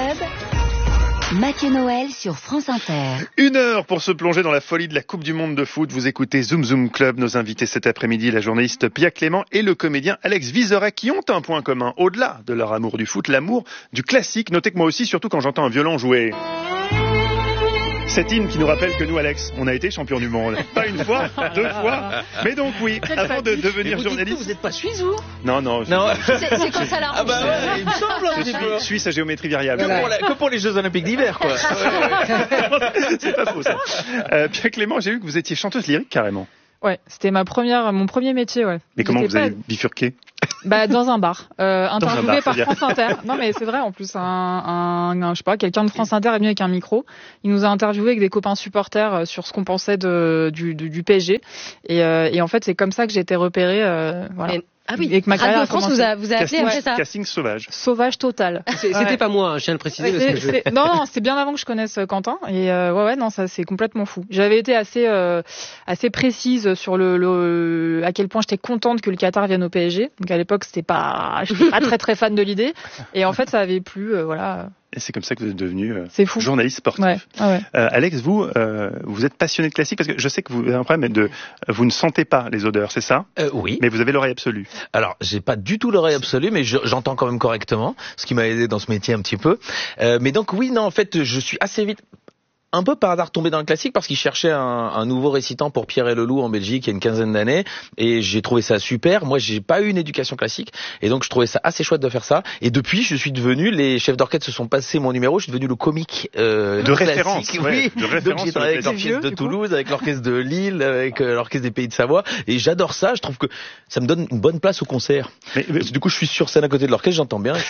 Club, Mathieu Noël sur France Inter. 1 heure pour se plonger dans la folie de la Coupe du Monde de foot. Vous écoutez Zoom Zoom Club. Nos invités cet après-midi, la journaliste Pia Clément et le comédien Alex Vizorek, qui ont un point commun. Au-delà de leur amour du foot, l'amour du classique. Notez que moi aussi, surtout quand j'entends un violon jouer. Cet hymne qui nous rappelle que nous, Alex, on a été champion du monde. Pas une fois, 2 fois. Mais donc oui, avant de devenir journaliste... Vous n'êtes pas suisse, vous? Non. C'est quand ça l'arrange. Ah bah ouais, il me semble un petit peu. Suisse à géométrie variable. Que pour les Jeux Olympiques d'hiver, quoi. C'est pas faux, ça. Pia Clément, j'ai vu que vous étiez chanteuse lyrique, carrément. Ouais, c'était mon premier métier, ouais. Mais comment vous avez bifurqué? Dans un bar, interviewé par c'est-à-dire France Inter. Non mais c'est vrai, en plus, je sais pas, quelqu'un de France Inter est venu avec un micro. Il nous a interviewé avec des copains supporters sur ce qu'on pensait du PSG. Et en fait, c'est comme ça que j'ai été repérée. Voilà. Ah oui, et que ma carrière Radio France vous a appelé après ça. Casting sauvage. Sauvage total. C'était pas moi, je tiens à le préciser. Non, c'était bien avant que je connaisse Quentin. Et non, ça c'est complètement fou. J'avais été assez précise sur à quel point j'étais contente que le Qatar vienne au PSG. Donc à l'époque, j'étais pas très très fan de l'idée. Et en fait, ça avait plu, voilà. Et c'est comme ça que vous êtes devenu journaliste sportif. Ouais. Alex, vous êtes passionné de classique parce que je sais que vous avez un problème vous ne sentez pas les odeurs, c'est ça? Oui. Mais vous avez l'oreille absolue. Alors, j'ai pas du tout l'oreille absolue, mais j'entends quand même correctement, ce qui m'a aidé dans ce métier un petit peu. Mais donc oui, non, en fait, je suis assez vite... Un peu par hasard tombé dans le classique parce qu'il cherchait un nouveau récitant pour Pierre et le Loup en Belgique il y a une quinzaine d'années et j'ai trouvé ça super. Moi, j'ai pas eu une éducation classique et donc je trouvais ça assez chouette de faire ça. Et depuis, je suis devenu, les chefs d'orchestre se sont passés mon numéro, je suis devenu le comique de référence. Oui, de référence. Donc j'ai travaillé avec l'orchestre de Toulouse, avec l'orchestre de Lille, avec l'orchestre des Pays de Savoie et j'adore ça. Je trouve que ça me donne une bonne place au concert. Mais du coup, je suis sur scène à côté de l'orchestre, j'entends bien.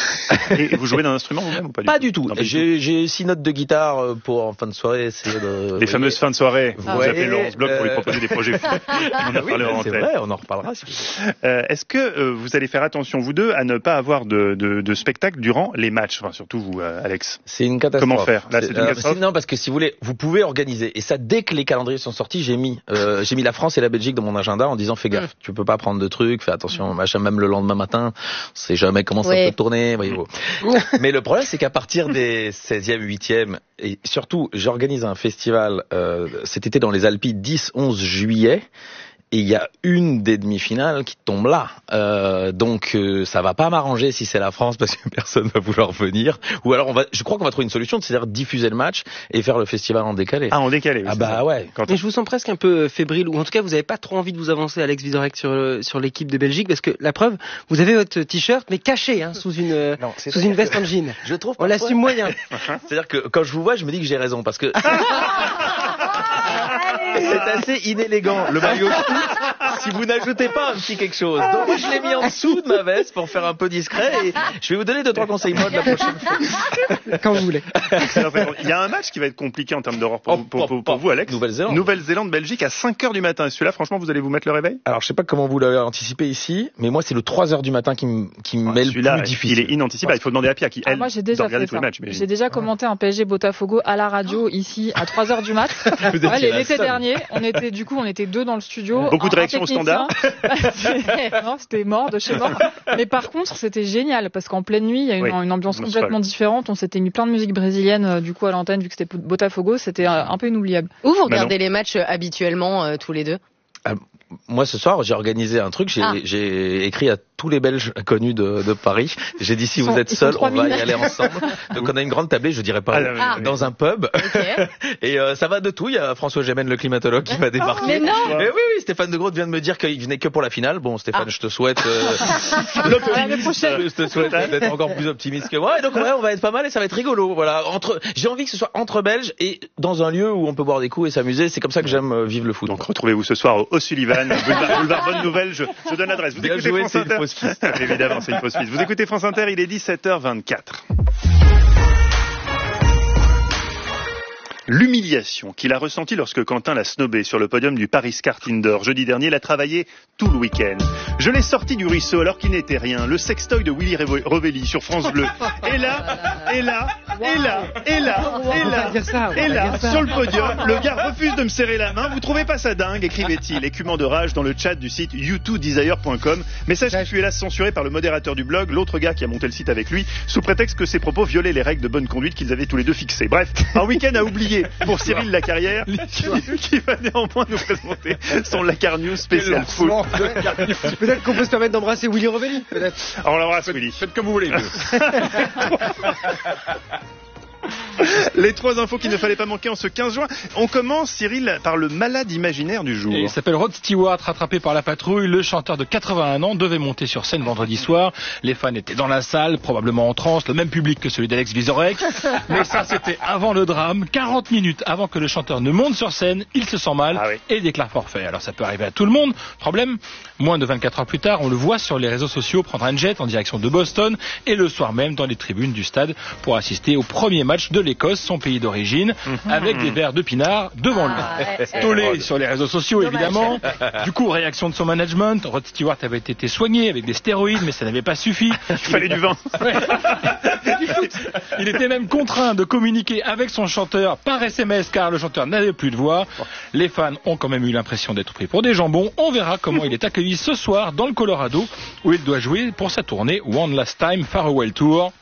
Et vous jouez d'un instrument vous-même ou pas? Pas du tout. J'ai 6 notes de guitare pour en fin de soirée. Les fameuses fins de soirée. Vous appelez Laurence Bloch pour lui proposer des projets fous. On en parlera en c'est vrai, on en reparlera. Si est-ce que vous allez faire attention, vous deux, à ne pas avoir de spectacle durant les matchs? Enfin, surtout vous, Alex. C'est une catastrophe. Comment faire? Là, c'est une catastrophe. Non, parce que si vous voulez, vous pouvez organiser. Et ça, dès que les calendriers sont sortis, j'ai mis la France et la Belgique dans mon agenda en disant, fais gaffe, tu peux pas prendre de trucs, fais attention, machin, même le lendemain matin, on sait jamais comment ça peut tourner, voyez-vous. Mais le problème, c'est qu'à partir des 16e, 8e, et surtout, j'organise un festival cet été dans les Alpes 10-11 juillet. Et il y a une des demi-finales qui tombe là. Donc ça va pas m'arranger si c'est la France parce que personne va vouloir venir. Ou alors je crois qu'on va trouver une solution, c'est-à-dire diffuser le match et faire le festival en décalé. Ah, en décalé. Ah bah ouais. Mais je vous sens presque un peu fébrile, ou en tout cas vous avez pas trop envie de vous avancer, Alex Vizorek, sur l'équipe de Belgique, parce que la preuve, vous avez votre t-shirt mais caché sous une veste en jean. Je trouve. On l'assume moyen. C'est-à-dire que quand je vous vois, je me dis que j'ai raison parce que. C'est assez inélégant, le maillot de foot, si vous n'ajoutez pas un petit quelque chose. Donc moi, je l'ai mis en dessous de ma veste pour faire un peu discret et je vais vous donner 2-3 conseils mode la prochaine fois. Quand vous voulez. Il y a un match qui va être compliqué en termes d'horreur pour vous, Alex. Nouvelle-Zélande, Belgique à 5h du matin. Et celui-là, franchement, vous allez vous mettre le réveil? Alors, je sais pas comment vous l'avez anticipé ici, mais moi, c'est le 3h du matin qui me met le plus difficile. Il est inanticipable. Il faut demander à Pia qui, elle, moi, j'ai déjà fait ça. J'ai déjà commenté un PSG Botafogo à la radio ici à 3h du mat. L'été dernier, on était 2 dans le studio. Beaucoup de réactions au standard. Non, c'était mort de chez mort. Mais par contre, c'était génial parce qu'en pleine nuit, il y a une ambiance complètement différente. On s'était mis plein de musique brésilienne du coup à l'antenne vu que c'était Botafogo. C'était un peu inoubliable. Où vous regardez les matchs habituellement tous les deux? Moi, ce soir, j'ai organisé un truc. J'ai écrit à tous les Belges connus de Paris. J'ai dit, si vous êtes seuls, on va y aller ensemble. Donc, on a une grande tablée, je dirais pas, dans un pub. Okay. Et ça va de tout. Il y a François Gémen, le climatologue, qui va débarquer. Mais non. Oui, Stéphane de Groot vient de me dire qu'il venait que pour la finale. Bon, Stéphane, je te souhaite l'année prochaine. Je te souhaite d'être encore plus optimiste que moi. Et donc, on va être pas mal et ça va être rigolo. Voilà. J'ai envie que ce soit entre Belges et dans un lieu où on peut boire des coups et s'amuser. C'est comme ça que j'aime vivre le foot. Donc, retrouvez-vous ce soir au Sullivan, boulevard Bonne Nouvelle. Je donne l'adresse. Vous écoutez France Inter. Évidemment, c'est une fausse piste. Vous écoutez France Inter, il est 17h24. L'humiliation qu'il a ressentie lorsque Quentin l'a snobé sur le podium du Paris Kart Indoor jeudi dernier l'a travaillé tout le week-end. Je l'ai sorti du ruisseau alors qu'il n'était rien. Le sextoy de Willy Revelli sur France Bleu. Et là, sur le podium, le gars refuse de me serrer la main. Vous trouvez pas ça dingue, écrivait-il, écumant de rage dans le chat du site u2desire.com. Message qui fut hélas censuré par le modérateur du blog, l'autre gars qui a monté le site avec lui, sous prétexte que ses propos violaient les règles de bonne conduite qu'ils avaient tous les deux fixées. Bref, un week-end à oublier pour Cyril Lacarrière, qui va néanmoins nous présenter son Lacar News spécial foot. Peut-être qu'on peut se permettre d'embrasser Willy Revelli, peut-être. On l'embrasse, Willy. Faites comme vous voulez. Les 3 infos qu'il ne fallait pas manquer en ce 15 juin. On commence, Cyril, par le malade imaginaire du jour. Il s'appelle Rod Stewart, rattrapé par la patrouille. Le chanteur de 81 ans devait monter sur scène vendredi soir. Les fans étaient dans la salle, probablement en transe, le même public que celui d'Alex Vizorek. Mais ça, c'était avant le drame. 40 minutes avant que le chanteur ne monte sur scène, il se sent mal et déclare forfait. Alors ça peut arriver à tout le monde. Problème, moins de 24 heures plus tard, on le voit sur les réseaux sociaux prendre un jet en direction de Boston et le soir même dans les tribunes du stade pour assister au premier match de l'Écosse, son pays d'origine, avec des verres de pinard devant lui. Tollé sur les réseaux sociaux, évidemment. Du coup, réaction de son management. Rod Stewart avait été soigné avec des stéroïdes, mais ça n'avait pas suffi. Il fallait du vin. Il était même contraint de communiquer avec son chanteur par SMS, car le chanteur n'avait plus de voix. Les fans ont quand même eu l'impression d'être pris pour des jambons. On verra comment il est accueilli ce soir dans le Colorado, où il doit jouer pour sa tournée One Last Time Farewell Tour.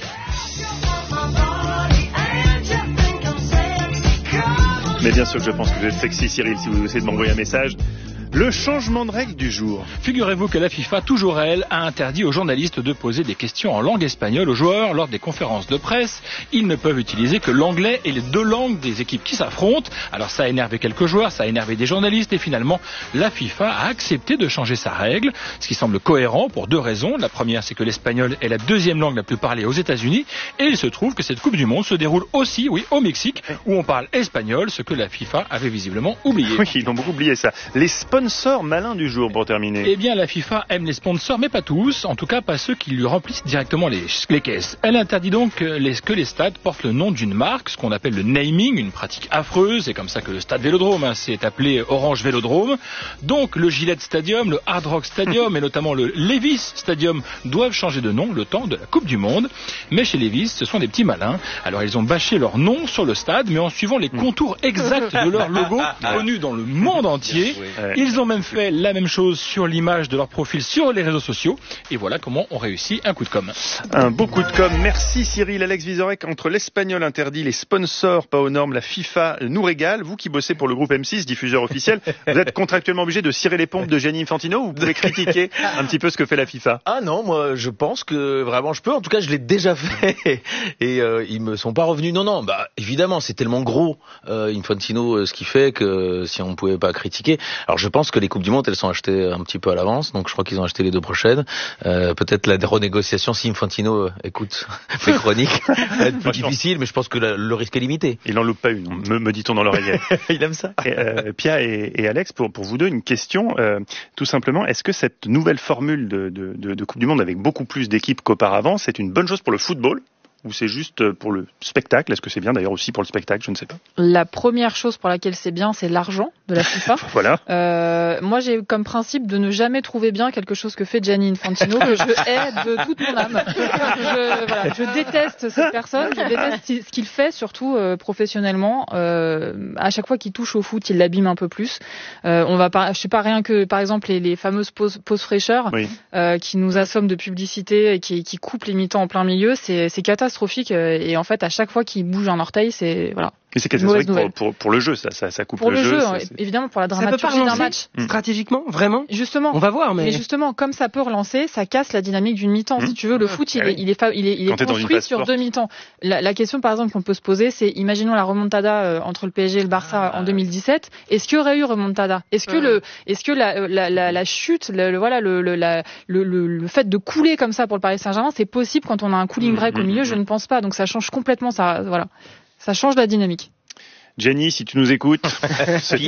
Mais bien sûr que je pense que vous êtes sexy, Cyril, si vous essayez de m'envoyer un message. Le changement de règle du jour. Figurez-vous que la FIFA, toujours elle, a interdit aux journalistes de poser des questions en langue espagnole aux joueurs lors des conférences de presse. Ils ne peuvent utiliser que l'anglais et les 2 langues des équipes qui s'affrontent. Alors ça a énervé quelques joueurs, ça a énervé des journalistes et finalement la FIFA a accepté de changer sa règle, ce qui semble cohérent pour 2 raisons. La première, c'est que l'espagnol est la 2e langue la plus parlée aux États-Unis et il se trouve que cette Coupe du Monde se déroule aussi, au Mexique, où on parle espagnol, ce que la FIFA avait visiblement oublié. Oui, ils ont beaucoup oublié ça. Les sponsors malins du jour pour terminer. Eh bien, la FIFA aime les sponsors, mais pas tous. En tout cas, pas ceux qui lui remplissent directement les caisses. Elle interdit donc que les stades portent le nom d'une marque, ce qu'on appelle le naming, une pratique affreuse. C'est comme ça que le stade Vélodrome s'est appelé Orange Vélodrome. Donc, le Gillette Stadium, le Hard Rock Stadium et notamment le Levi's Stadium doivent changer de nom le temps de la Coupe du Monde. Mais chez Levi's, ce sont des petits malins. Alors, ils ont bâché leur nom sur le stade, mais en suivant les contours exacts de leur logo, connus dans le monde entier. Ils ont même fait la même chose sur l'image de leur profil sur les réseaux sociaux. Et voilà comment on réussit un coup de com'. Un beau coup de com'. Merci Cyril. Alex Vizorek, entre l'espagnol interdit, les sponsors pas aux normes, la FIFA nous régale. Vous qui bossez pour le groupe M6, diffuseur officiel, vous êtes contractuellement obligé de cirer les pompes de Gianni Infantino ou vous pouvez critiquer un petit peu ce que fait la FIFA? Ah non, moi je pense que vraiment je peux. En tout cas, je l'ai déjà fait et ils me sont pas revenus. Non, bah évidemment, c'est tellement gros Infantino ce qu'il fait que si on pouvait pas critiquer. Alors je pense que les Coupes du Monde, elles sont achetées un petit peu à l'avance, donc je crois qu'ils ont acheté les 2 prochaines. Peut-être la renégociation, si Infantino écoute mes chroniques, va être plus difficile, mais je pense que le risque est limité. Il n'en loupe pas une, me dit-on dans l'oreillette. Il aime ça. Pia et Alex, pour vous deux, une question, tout simplement, est-ce que cette nouvelle formule de Coupe du Monde avec beaucoup plus d'équipes qu'auparavant, c'est une bonne chose pour le football ? Ou c'est juste pour le spectacle? Est-ce que c'est bien d'ailleurs aussi pour le spectacle? Je ne sais pas. La première chose pour laquelle c'est bien, c'est l'argent de la FIFA. Voilà. Moi, j'ai comme principe de ne jamais trouver bien quelque chose que fait Gianni Infantino, que je hais de toute mon âme. Je déteste cette personne, je déteste ce qu'il fait, surtout professionnellement. À chaque fois qu'il touche au foot, il l'abîme un peu plus. Je sais pas, rien que par exemple les fameuses pauses fraîcheurs qui nous assomment de publicité et qui coupent les mi-temps en plein milieu, c'est catastrophique et en fait à chaque fois qu'il bouge un orteil, c'est voilà. Mais c'est catastrophique pour le jeu, ça coupe pour le jeu. Évidemment, pour la dramaturgie d'un match. Stratégiquement, vraiment. Justement. On va voir, mais justement, comme ça peut relancer, ça casse la dynamique d'une mi-temps. Si tu veux, le foot, il est construit sur 2 mi-temps. La question, par exemple, qu'on peut se poser, c'est, imaginons la remontada entre le PSG et le Barça en 2017. Est-ce qu'il y aurait eu remontada? Est-ce que la chute, le fait de couler comme ça pour le Paris Saint-Germain, c'est possible quand on a un cooling break au milieu? Je ne pense pas. Donc ça change complètement ça. Voilà. Ça change la dynamique. Jenny, si tu nous écoutes, c'est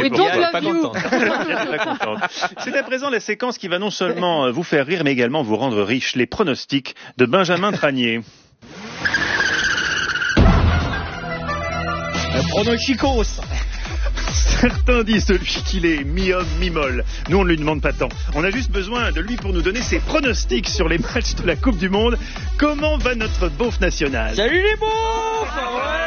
à présent la séquence qui va non seulement vous faire rire, mais également vous rendre riche. Les pronostics de Benjamin Tranier. Le pronosticos. Certains disent de lui qu'il est mi-homme, mi-molle. Nous, on ne lui demande pas tant. On a juste besoin de lui pour nous donner ses pronostics sur les matchs de la Coupe du Monde. Comment va notre beauf national? Salut les beaufs!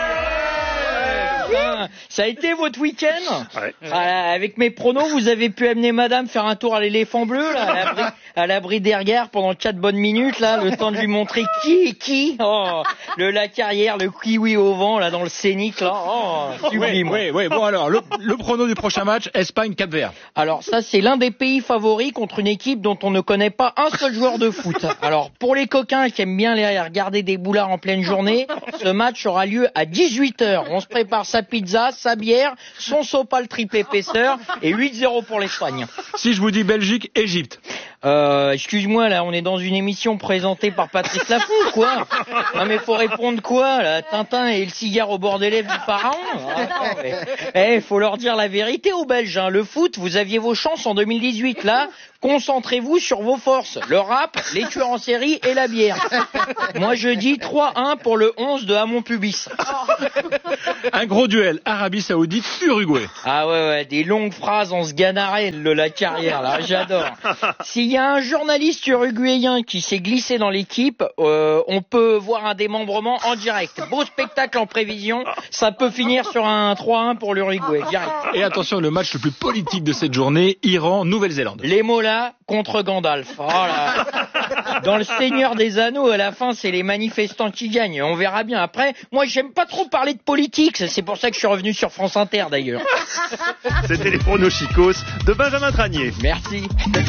Ça a été votre week-end? Ouais. Avec mes pronos, vous avez pu amener madame faire un tour à l'éléphant bleu, là, à l'abri des regards pendant 4 bonnes minutes, là, le temps de lui montrer qui est qui. Oh, le lac arrière, le kiwi au vent, là, dans le scénic, là. Oh, sublime. Oui. Bon, alors, le prono du prochain match, Espagne-Cap-Vert. Alors, ça, c'est l'un des pays favoris contre une équipe dont on ne connaît pas un seul joueur de foot. Alors, pour les coquins qui aiment bien regarder des boulards en pleine journée, ce match aura lieu à 18h. On se prépare sa pizza, sa bière, son sopal triple épaisseur et 8-0 pour l'Espagne. Si je vous dis Belgique-Égypte. Excuse-moi, là, on est dans une émission présentée par Patrice Lafou, quoi. Non, mais faut répondre quoi, là? Tintin et le cigare au bord des lèvres du pharaon? Faut leur dire la vérité aux Belges, hein. Le foot, vous aviez vos chances en 2018, là. Concentrez-vous sur vos forces. Le rap, les tueurs en série et la bière. Moi, je dis 3-1 pour le 11 de Hamon Pubis. Un gros duel, Arabie Saoudite-Uruguay. Ah ouais, des longues phrases en sganarelle, la carrière, là, j'adore. S'il y a un journaliste uruguayen qui s'est glissé dans l'équipe, on peut voir un démembrement en direct. Beau spectacle en prévision, ça peut finir sur un 3-1 pour l'Uruguay, direct. Et attention, le match le plus politique de cette journée, Iran-Nouvelle-Zélande. Les Mollahs contre Gandalf. Oh là. Dans le Seigneur des Anneaux, à la fin, c'est les manifestants qui gagnent. On verra bien. Après, moi, j'aime pas trop parler de politique. C'est pour ça que je suis revenu sur France Inter, d'ailleurs. C'était les pronosticos de Benjamin Tranier. Merci.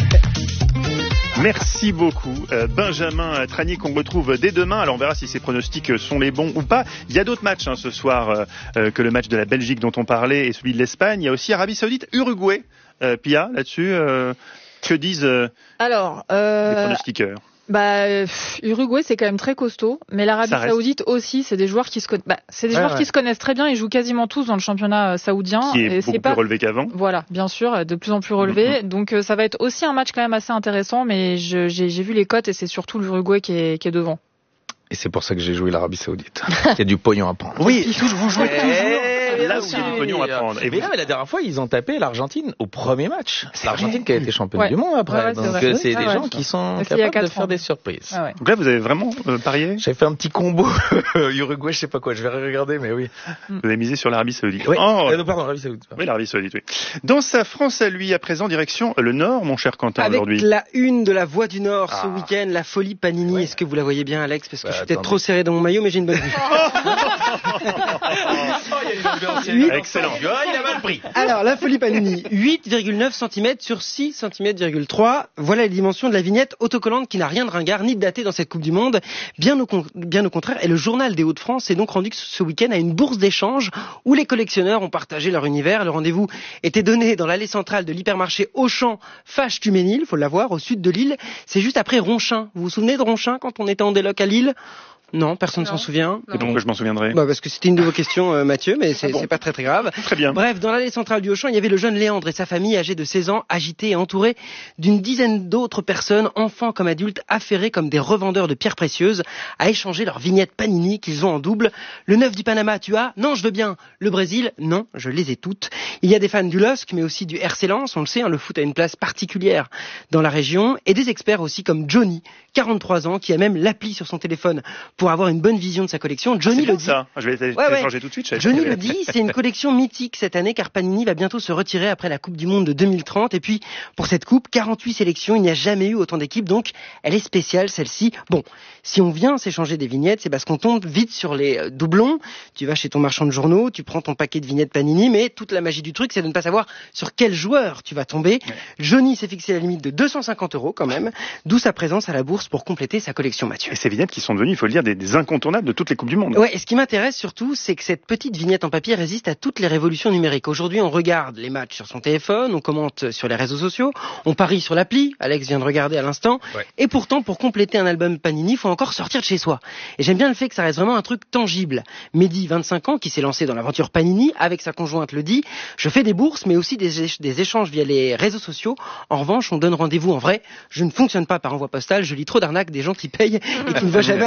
Merci beaucoup, Benjamin Tranier, qu'on retrouve dès demain. Alors on verra si ces pronostics sont les bons ou pas. Il y a d'autres matchs ce soir que le match de la Belgique dont on parlait et celui de l'Espagne. Il y a aussi Arabie Saoudite, Uruguay. Pia, là-dessus, que disent les pronostiqueurs? Uruguay, c'est quand même très costaud, mais l'Arabie Saoudite aussi, c'est des joueurs qui se connaissent très bien. Ils jouent quasiment tous dans le championnat saoudien. Qui est beaucoup plus relevé qu'avant. Voilà, bien sûr, de plus en plus relevé. Donc ça va être aussi un match quand même assez intéressant, mais j'ai vu les cotes et c'est surtout l'Uruguay qui est devant. Et c'est pour ça que j'ai joué l'Arabie Saoudite. Il y a du pognon à prendre. Oui, vous jouez toujours. Là où il y a du pognon à prendre. Mais la dernière fois, ils ont tapé l'Argentine au premier match. L'Argentine qui a été championne du monde après. Donc c'est des gens qui sont capables de faire des surprises. Donc là, vous avez vraiment parié? J'ai fait un petit combo Uruguay, je sais pas quoi. Je vais regarder, mais oui. Vous avez misé sur l'Arabie Saoudite. Oui. Pardon, l'Arabie Saoudite. Oui, l'Arabie Saoudite, oui. Dans sa France à lui, à présent, direction le Nord, mon cher Quentin, aujourd'hui. Avec la une de la Voix du Nord ce week-end, la folie Panini. Est-ce que vous la voyez bien, Alex? Parce que je suis peut-être trop serré dans mon maillot, mais j'ai une bonne vue. Excellent. Il a mal pris. Alors, la folie Panini, 8,9 cm sur 6,3 cm. Voilà les dimensions de la vignette autocollante qui n'a rien de ringard ni de daté dans cette Coupe du Monde. Bien au contraire. Et le journal des Hauts-de-France s'est donc rendu ce week-end à une bourse d'échange où les collectionneurs ont partagé leur univers. Le rendez-vous était donné dans l'allée centrale de l'hypermarché Auchan, Fâche-Tuménil, faut l'avoir, au sud de Lille. C'est juste après Ronchin. Vous vous souvenez de Ronchin quand on était en déloc à Lille? Non, personne ne s'en souvient. Et pourquoi je m'en souviendrai? Parce que c'était une de vos questions, Mathieu, mais c'est pas très grave. Très bien. Bref, dans l'allée centrale du Auchan, il y avait le jeune Léandre et sa famille âgée de 16 ans, agités et entourés d'une dizaine d'autres personnes, enfants comme adultes, affairés comme des revendeurs de pierres précieuses, à échanger leurs vignettes Panini qu'ils ont en double. Le 9 du Panama, tu as? Non, je veux bien. Le Brésil? Non, je les ai toutes. Il y a des fans du LOSC, mais aussi du RC Lens. On le sait, le foot a une place particulière dans la région. Et des experts aussi comme Johnny, 43 ans, qui a même l'appli sur son téléphone pour avoir une bonne vision de sa collection. Johnny le dit. Ça. Je vais télécharger tout de suite. Johnny le dit, c'est une collection mythique cette année car Panini va bientôt se retirer après la Coupe du Monde de 2030. Et puis, pour cette coupe, 48 sélections, il n'y a jamais eu autant d'équipes, donc elle est spéciale celle-ci. Bon, si on vient s'échanger des vignettes, c'est parce qu'on tombe vite sur les doublons. Tu vas chez ton marchand de journaux, tu prends ton paquet de vignettes Panini, mais toute la magie du truc, c'est de ne pas savoir sur quel joueur tu vas tomber. Ouais. Johnny s'est fixé la limite de 250 € quand même, d'où sa présence à la bourse pour compléter sa collection, Mathieu. Et ces vignettes qui sont devenues, il faut le dire, des incontournables de toutes les Coupes du Monde. Ouais, et ce qui m'intéresse surtout, c'est que cette petite vignette en papier résiste à toutes les révolutions numériques. Aujourd'hui, on regarde les matchs sur son téléphone, on commente sur les réseaux sociaux, on parie sur l'appli, Alex vient de regarder à l'instant, et pourtant, pour compléter un album Panini, il faut encore sortir de chez soi. Et j'aime bien le fait que ça reste vraiment un truc tangible. Mehdi, 25 ans, qui s'est lancé dans l'aventure Panini, avec sa conjointe le dit, je fais des bourses, mais aussi des échanges via les réseaux sociaux. En revanche, on donne rendez-vous en vrai. Je ne fonctionne pas par envoi postal, je lis trop d'arnaques des gens qui payent et qui ne voient jamais arriver les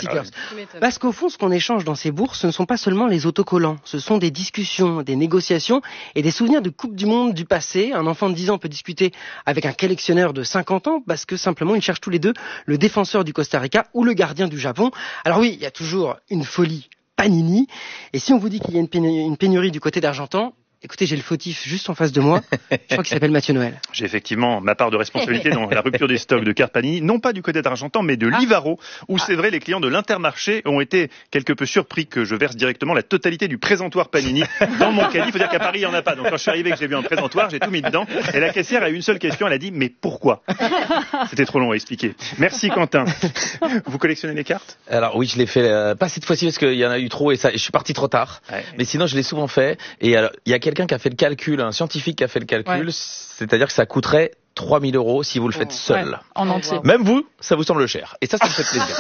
stickers. Parce qu'au fond, ce qu'on échange dans ces bourses, ce ne sont pas seulement les autocollants. Ce sont des discussions, des négociations et des souvenirs de Coupe du Monde du passé. Un enfant de 10 ans peut discuter avec un collectionneur de 50 ans parce que simplement, ils cherchent tous les deux le défenseur du Costa Rica ou le gardien du Japon. Alors oui, il y a toujours une folie Panini. Et si on vous dit qu'il y a une pénurie du côté d'Argentan, écoutez, j'ai le fautif juste en face de moi. Je crois qu'il s'appelle Mathieu Noël. J'ai effectivement ma part de responsabilité dans la rupture des stocks de cartes Panini, non pas du côté d'Argentan, mais de Livaro, où c'est vrai, les clients de l'Intermarché ont été quelque peu surpris que je verse directement la totalité du présentoir Panini dans mon caddie. Il faut dire qu'à Paris, il n'y en a pas. Donc quand je suis arrivé et que j'ai vu un présentoir, j'ai tout mis dedans. Et la caissière a eu une seule question, elle a dit, mais pourquoi? C'était trop long à expliquer. Merci Quentin. Vous collectionnez les cartes? Alors oui, je l'ai fait, pas cette fois-ci parce qu'il y en a eu trop et je suis parti trop tard. Ouais. Mais sinon, je l'ai souvent fait. Et alors, il y a quelqu'un qui a fait le calcul, un scientifique qui a fait le calcul, c'est-à-dire que ça coûterait 3 000 € si vous le faites seul. En entier. Même vous, ça vous semble cher. Et ça me fait plaisir.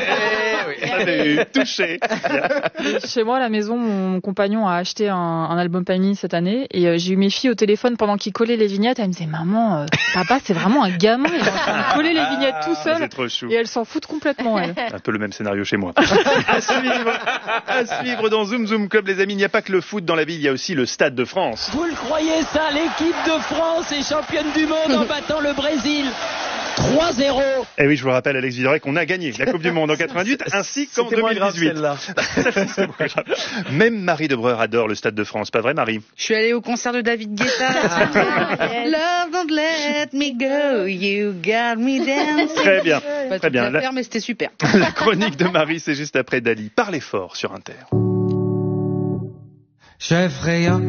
Touché. Chez moi à la maison, mon compagnon a acheté un album Panini cette année et j'ai eu mes filles au téléphone pendant qu'ils collaient les vignettes. Elles me disaient, maman, papa c'est vraiment un gamin, il est en train de coller les vignettes tout seul. C'est trop chou. Et elles s'en foutent complètement, elles. Un peu le même scénario chez moi. à suivre dans Zoom Zoom Club, les amis. Il n'y a pas que le foot dans la vie, il y a aussi le Stade de France. Vous le croyez ça, l'équipe de France est championne du monde en battant le Brésil 3-0. Et oui, je vous rappelle, Alex Vizorek, on a gagné la Coupe du Monde en 88 ainsi qu'en 2018. Même Marie Debreur adore le Stade de France, pas vrai Marie? Je suis allée au concert de David Guetta. Love don't let me go, you got me dancing. Très bien, pas très bien. Mais c'était super. La chronique de Marie, c'est juste après Dali. Parlez fort sur Inter. Je suis effrayant,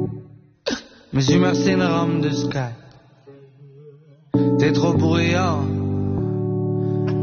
mais je suis une rame de sky. T'es trop bruyant,